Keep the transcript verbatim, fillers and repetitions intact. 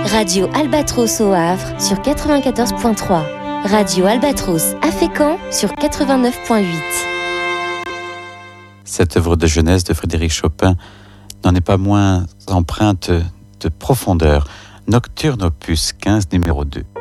Radio Albatros au Havre sur quatre-vingt-quatorze virgule trois. Radio Albatros à Fécamp sur quatre-vingt-neuf virgule huit. Cette œuvre de jeunesse de Frédéric Chopin n'en est pas moins empreinte de profondeur. Nocturne opus quinze numéro deux.